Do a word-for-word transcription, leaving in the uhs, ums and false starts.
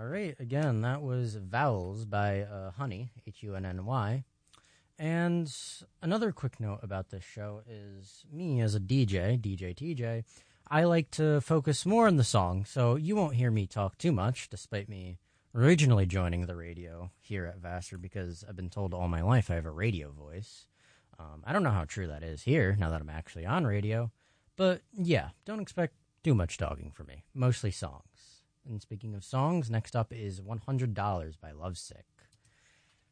right, again, that was Vowels by uh, Honey, H U N N Y. And another quick note about this show is me as a D J, D J T J, I like to focus more on the song, so you won't hear me talk too much, despite me originally joining the radio here at Vassar, because I've been told all my life I have a radio voice. Um, I don't know how true that is here, now that I'm actually on radio, but yeah, don't expect too much talking from me, mostly songs. And speaking of songs, next up is one hundred dollars by Lovesick.